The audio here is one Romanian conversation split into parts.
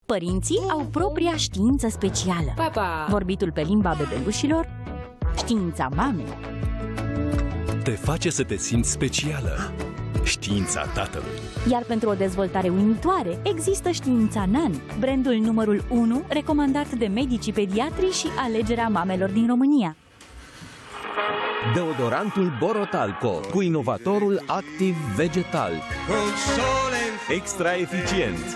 Părinții au propria știință specială. Papa. Vorbitul pe limba bebelușilor, știința mamei. Te face să te simți specială, știința tatălui. Iar pentru o dezvoltare uimitoare, există știința NAN, brandul numărul 1 recomandat de medicii pediatri și alegerea mamelor din România. Deodorantul Borotalco cu inovatorul activ vegetal. Extra eficient.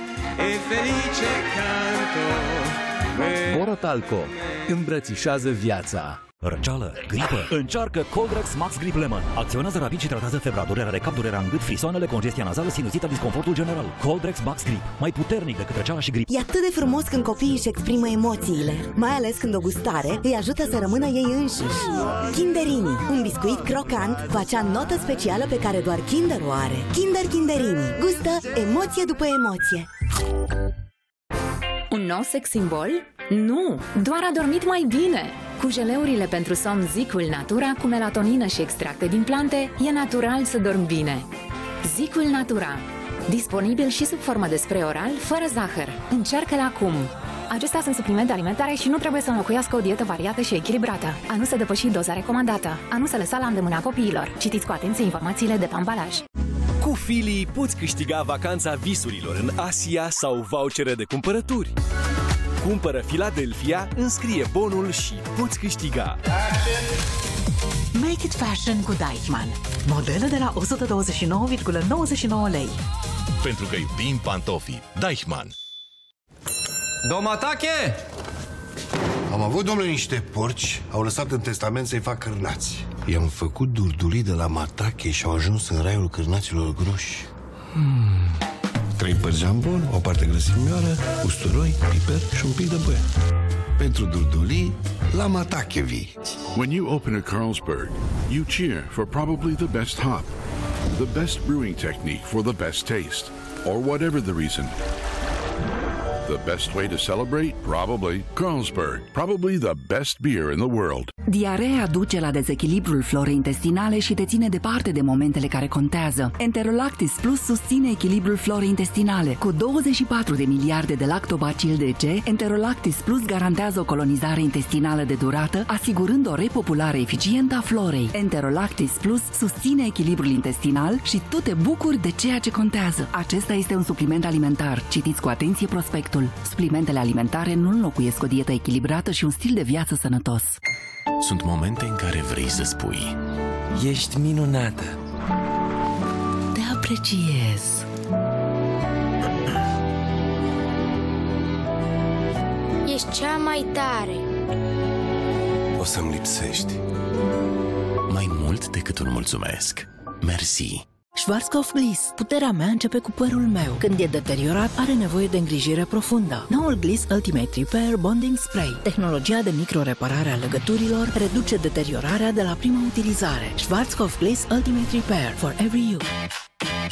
Borotalco îmbrățișează viața. Răceală, gripă. Încearcă Coldrex Max Grip Lemon. Acționează rapid și tratează febra, durerea de cap, durerea în gât, frisoanele, congestia nazală, sinuzita, disconfortul general. Coldrex Max Grip, mai puternic decât răceala și grip. E atât de frumos când copiii își exprimă emoțiile, mai ales când o gustare îi ajută să rămână ei înșiși. Kinderini, un biscuit crocant cu acea notă specială pe care doar Kinder o are. Kinderini, gustă emoție după emoție. Un nou sex symbol? Nu, doar a dormit mai bine. Cu geleurile pentru somn Zicul Natura cu melatonină și extracte din plante, e natural să dormi bine. Zicul Natura, disponibil și sub formă de spray oral, fără zahăr. Încearcă-l acum! Acestea sunt suplimente alimentare și nu trebuie să înlocuiască o dietă variată și echilibrată. A nu se depăși doza recomandată. A nu se lăsa la îndemâna copiilor. Citiți cu atenție informațiile de pe ambalaj. Cu Fili poți câștiga vacanța visurilor în Asia sau vouchere de cumpărături. Cumpără Philadelphia, înscrie bonul și poți câștiga. Make it fashion cu Deichmann. Modele de la 129,99 lei. Pentru că iubim pantofii. Deichmann. Domatache! Am avut, domnule, niște porci. Au lăsat în testament să-i fac cârnați. I-am făcut durdulii de la Matache și au ajuns în raiul cârnaților groși. 3 părți jambon, o parte grăsimioară, usturoi, piper și un pic de băie. Pentru durdulii, la Matache vii. When you open a Carlsberg, you cheer for probably the best hop, the best brewing technique for the best taste, or whatever the reason. The best way to celebrate? Probably Carlsberg. Probably the best beer in the world. Diareea duce la dezechilibrul florei intestinale și te ține departe de momentele care contează. Enterolactis Plus susține echilibrul florei intestinale. Cu 24 de miliarde de lactobacil DC, Enterolactis Plus garantează o colonizare intestinală de durată, asigurând o repopulare eficientă a florei. Enterolactis Plus susține echilibrul intestinal și tu te bucuri de ceea ce contează. Acesta este un supliment alimentar. Citiți cu atenție prospectul. Suplimentele alimentare nu înlocuiesc o dietă echilibrată și un stil de viață sănătos. Sunt momente în care vrei să spui: ești minunată. Te apreciez. Ești cea mai tare. O să-mi lipsești. Mai mult decât un mulțumesc. Mersi. Schwarzkopf Gliss. Puterea mea începe cu părul meu. Când e deteriorat, are nevoie de îngrijire profundă. Noul Gliss Ultimate Repair Bonding Spray. Tehnologia de microreparare a legăturilor reduce deteriorarea de la prima utilizare. Schwarzkopf Gliss Ultimate Repair for every you.